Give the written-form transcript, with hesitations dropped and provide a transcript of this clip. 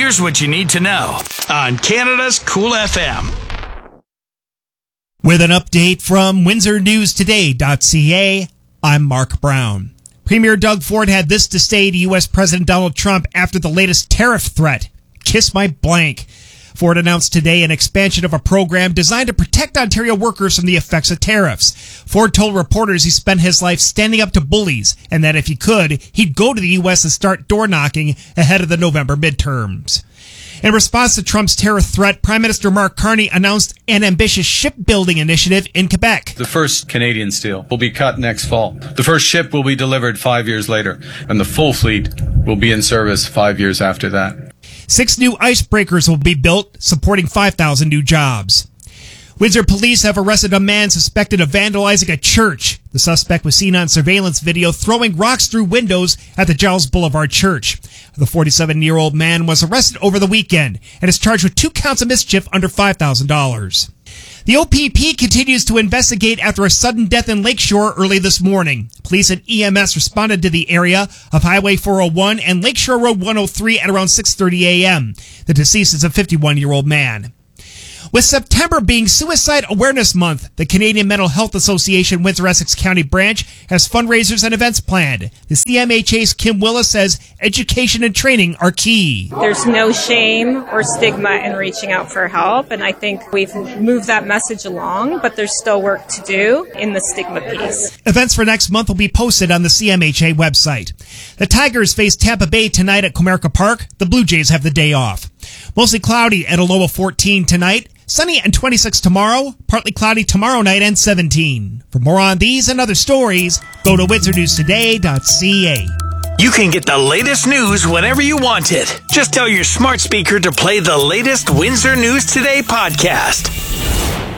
Here's what you need to know on Canada's Cool FM. With an update from WindsorNewsToday.ca, I'm Mark Brown. Premier Doug Ford had this to say to U.S. President Donald Trump after the latest tariff threat. Kiss my blank. Ford announced today an expansion of a program designed to protect Ontario workers from the effects of tariffs. Ford told reporters he spent his life standing up to bullies and that if he could, he'd go to the U.S. and start door knocking ahead of the November midterms. In response to Trump's tariff threat, Prime Minister Mark Carney announced an ambitious shipbuilding initiative in Quebec. The first Canadian steel will be cut next fall. The first ship will be delivered 5 years later, and the full fleet will be in service 5 years after that. 6 new icebreakers will be built, supporting 5,000 new jobs. Windsor police have arrested a man suspected of vandalizing a church. The suspect was seen on surveillance video throwing rocks through windows at the Giles Boulevard Church. The 47-year-old man was arrested over the weekend and is charged with 2 counts of mischief under $5,000. The OPP continues to investigate after a sudden death in Lakeshore early this morning. Police and EMS responded to the area of Highway 401 and Lakeshore Road 103 at around 6:30 a.m. The deceased is a 51-year-old man. With September being Suicide Awareness Month, the Canadian Mental Health Association Windsor-Essex County branch has fundraisers and events planned. The CMHA's Kim Willis says education and training are key. There's no shame or stigma in reaching out for help, and I think we've moved that message along, but there's still work to do in the stigma piece. Events for next month will be posted on the CMHA website. The Tigers face Tampa Bay tonight at Comerica Park. The Blue Jays have the day off. Mostly cloudy at a low of 14 tonight. Sunny and 26 tomorrow, partly cloudy tomorrow night and 17. For more on these and other stories, go to WindsorNewsToday.ca. You can get the latest news whenever you want it. Just tell your smart speaker to play the latest Windsor News Today podcast.